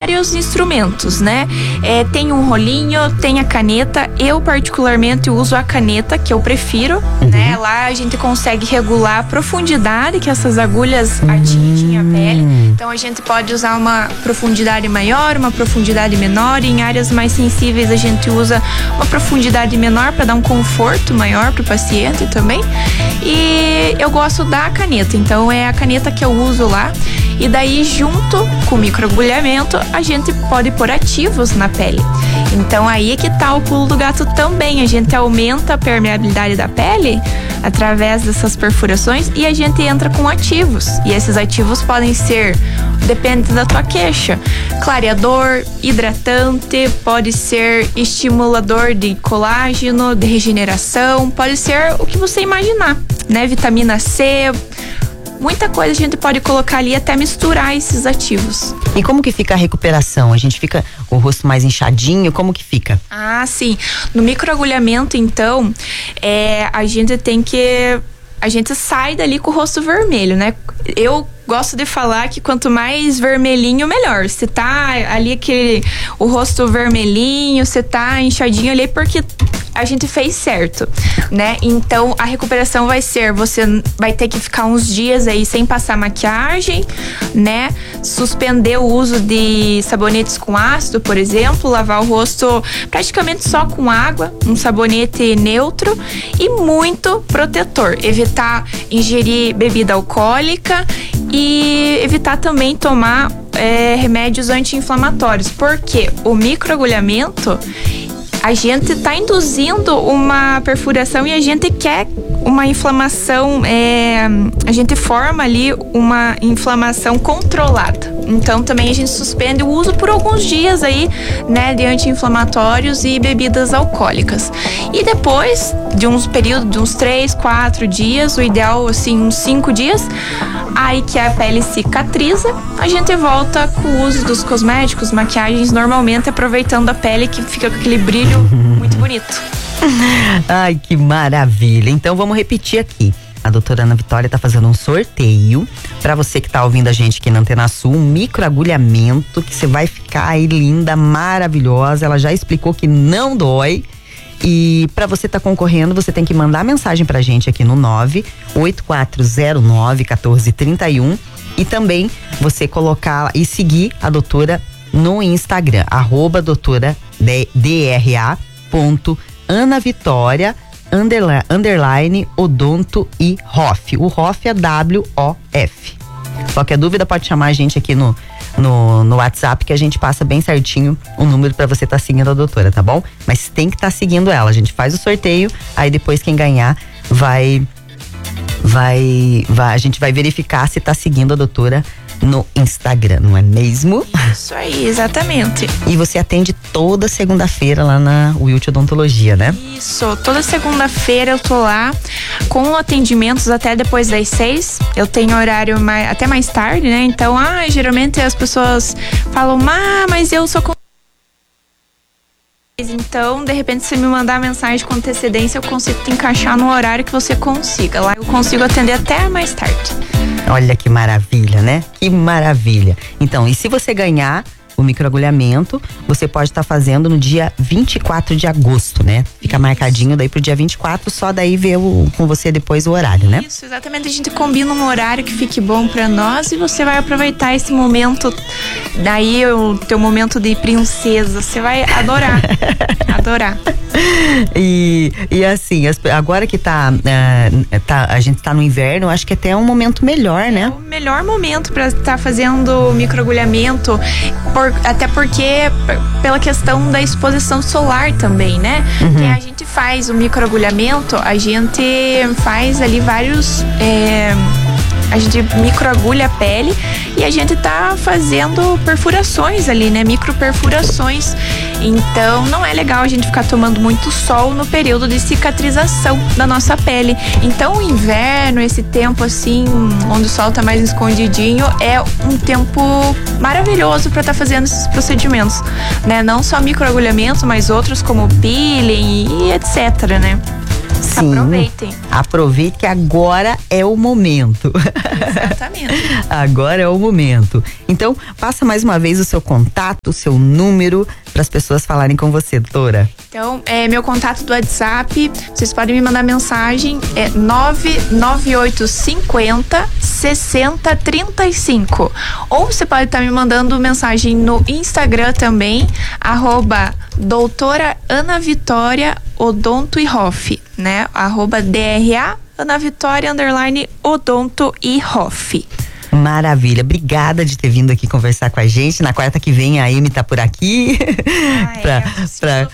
vários instrumentos, né? Tem um rolinho, tem a caneta. Eu particularmente uso a caneta, que eu prefiro, né? Lá a gente consegue regular a profundidade que essas agulhas atingem a pele. Então a gente pode usar uma profundidade maior, uma profundidade menor. Em áreas mais sensíveis a gente usa uma profundidade menor para dar um conforto maior para o paciente também. E eu gosto da caneta, então é a caneta que eu uso lá. E daí, junto com o microagulhamento, a gente pode pôr ativos na pele. Então aí é que tá o pulo do gato também. A gente aumenta a permeabilidade da pele através dessas perfurações e a gente entra com ativos. E esses ativos podem ser, depende da tua queixa, clareador, hidratante, pode ser estimulador de colágeno, de regeneração, pode ser o que você imaginar, né? Vitamina C, muita coisa a gente pode colocar ali, até misturar esses ativos. E como que fica a recuperação? A gente fica com o rosto mais inchadinho, como que fica? Ah, sim. No microagulhamento, então, a gente sai dali com o rosto vermelho, né? Eu gosto de falar que quanto mais vermelhinho, melhor. Você tá ali o rosto vermelhinho, você tá inchadinho ali porque a gente fez certo, né? Então a recuperação vai ser, você vai ter que ficar uns dias aí sem passar maquiagem, né? Suspender o uso de sabonetes com ácido, por exemplo, lavar o rosto praticamente só com água, um sabonete neutro e muito protetor. Evitar ingerir bebida alcoólica e evitar também tomar remédios anti-inflamatórios, porque o microagulhamento, a gente está induzindo uma perfuração e a gente quer uma inflamação, a gente forma ali uma inflamação controlada. Então também a gente suspende o uso por alguns dias aí, né, de anti-inflamatórios e bebidas alcoólicas. E depois de uns períodos de uns 3, 4 dias, o ideal assim uns 5 dias, aí que a pele cicatriza, a gente volta com o uso dos cosméticos, maquiagens, normalmente aproveitando a pele que fica com aquele brilho muito bonito. Ai, que maravilha. Então vamos repetir aqui. A doutora Ana Vitória tá fazendo um sorteio para você que tá ouvindo a gente aqui na Antena Sul, um microagulhamento que você vai ficar aí linda, maravilhosa. Ela já explicou que não dói. E para você tá concorrendo, você tem que mandar mensagem pra gente aqui no 984091431 e também você colocar e seguir a doutora no Instagram, @DRA.AnaVitória _odonto e Hoff. O Hoff é WOF. Qualquer dúvida pode chamar a gente aqui no WhatsApp, que a gente passa bem certinho o número pra você estar seguindo a doutora, tá bom? Mas tem que estar seguindo ela. A gente faz o sorteio, aí depois quem ganhar a gente vai verificar se tá seguindo a doutora no Instagram, não é mesmo? Isso aí, exatamente. E você atende toda segunda-feira lá na Wilt Odontologia, né? Isso, toda segunda-feira eu tô lá com atendimentos até depois das 6. Eu tenho horário até mais tarde, né? Então, geralmente as pessoas falam, mas eu sou... Então, de repente, se me mandar mensagem com antecedência, eu consigo te encaixar no horário que você consiga. Lá eu consigo atender até mais tarde. Olha que maravilha, né? Que maravilha. Então, e se você ganhar o microagulhamento, você pode estar fazendo no dia 24 de agosto, né? Fica marcadinho daí pro dia 24, só daí ver com você depois o horário, né? Isso, exatamente. A gente combina um horário que fique bom pra nós e você vai aproveitar esse momento, daí o teu momento de princesa. Você vai adorar, adorar. E assim, agora que a gente tá no inverno, acho que até é um momento melhor, né? É o melhor momento pra estar fazendo microagulhamento, até porque pela questão da exposição solar também, né? Que a gente faz o microagulhamento, a gente faz ali vários... a gente microagulha a pele e a gente tá fazendo perfurações ali, né? Microperfurações. Então não é legal a gente ficar tomando muito sol no período de cicatrização da nossa pele. Então o inverno, esse tempo assim, onde o sol tá mais escondidinho, é um tempo maravilhoso para estar fazendo esses procedimentos, né? Não só microagulhamento, mas outros como peeling e etc, né? Sim. Aproveitem. Aproveite que agora é o momento. Exatamente. Agora é o momento. Então, passa mais uma vez o seu contato, o seu número, para as pessoas falarem com você, doutora. Então, meu contato do WhatsApp, vocês podem me mandar mensagem, é 99850 6035. Ou você pode estar me mandando mensagem no Instagram também, @doutora Ana Vitória Odonto e Hoff, né? @DRA Ana Vitória _Odonto e Hoff. Maravilha, obrigada de ter vindo aqui conversar com a gente. Na quarta que vem a Amy tá por aqui. Pra